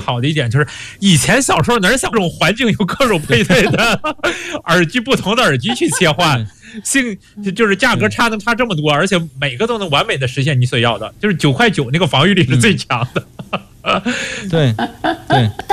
好的一点就是，以前小时候哪想这种环境有各种配对的耳机，不同的耳机去切换，就是价格差能差这么多，而且每个都能完美的实现你所要的，就是9.9块那个防御力是最强的。 对对。